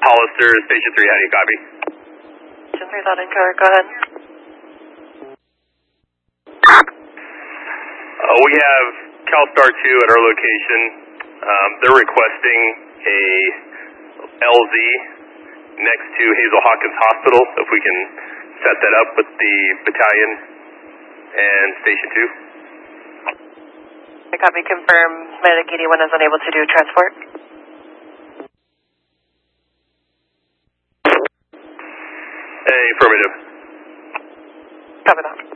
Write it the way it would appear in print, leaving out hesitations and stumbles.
Hollister, Station 3, how do you copy? Station 3, loud and clear, go ahead. We have CalStar 2 at our location. They're requesting a LZ next to Hazel Hawkins Hospital, if we can set that up with the battalion and Station 2. Copy, confirm Medic 81 is unable to do transport. Affirmative. Copy that.